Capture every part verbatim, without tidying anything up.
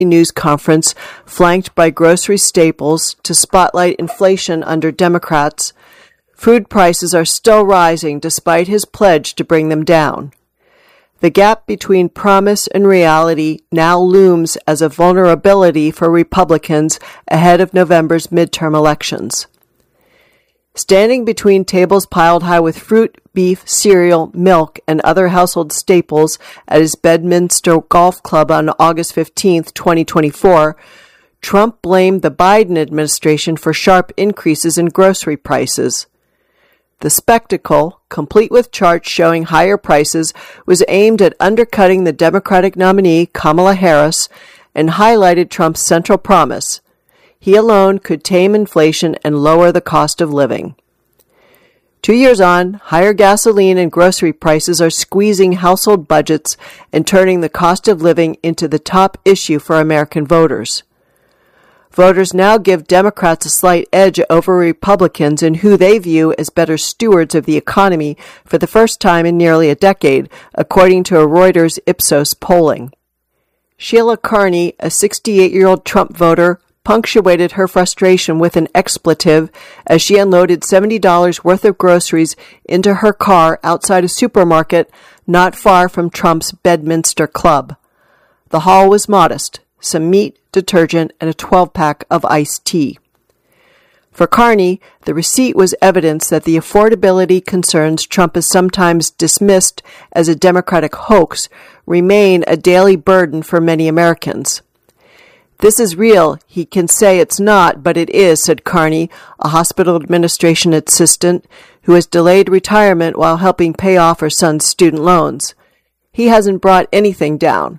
news conference flanked by grocery staples to spotlight inflation under Democrats, food prices are still rising despite his pledge to bring them down. The gap between promise and reality now looms as a vulnerability for Republicans ahead of November's midterm elections. Standing between tables piled high with fruit, beef, cereal, milk, and other household staples at his Bedminster Golf Club on August fifteenth, twenty twenty-four, Trump blamed the Biden administration for sharp increases in grocery prices. The spectacle, complete with charts showing higher prices, was aimed at undercutting the Democratic nominee, Kamala Harris, and highlighted Trump's central promise: he alone could tame inflation and lower the cost of living. Two years on, higher gasoline and grocery prices are squeezing household budgets and turning the cost of living into the top issue for American voters. Voters now give Democrats a slight edge over Republicans in who they view as better stewards of the economy for the first time in nearly a decade, according to a Reuters Ipsos polling. Sheila Carney, a sixty-eight-year-old Trump voter, punctuated her frustration with an expletive as she unloaded seventy dollars worth of groceries into her car outside a supermarket not far from Trump's Bedminster Club. The haul was modest: some meat, detergent, and a twelve-pack of iced tea. For Carney, the receipt was evidence that the affordability concerns Trump has sometimes dismissed as a Democratic hoax remain a daily burden for many Americans. "This is real. He can say it's not, but it is," said Carney, a hospital administration assistant who has delayed retirement while helping pay off her son's student loans. "He hasn't brought anything down."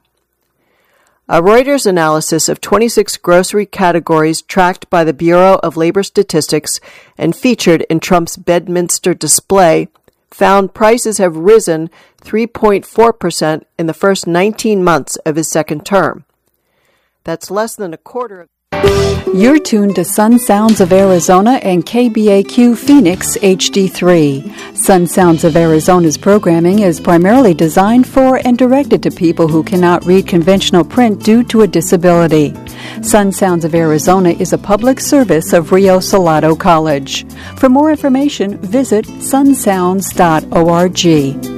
A Reuters analysis of twenty-six grocery categories tracked by the Bureau of Labor Statistics and featured in Trump's Bedminster display found prices have risen three point four percent in the first nineteen months of his second term. That's less than a quarter of... You're tuned to Sun Sounds of Arizona and K B A Q Phoenix H D three. Sun Sounds of Arizona's programming is primarily designed for and directed to people who cannot read conventional print due to a disability. Sun Sounds of Arizona is a public service of Rio Salado College. For more information, visit sun sounds dot org.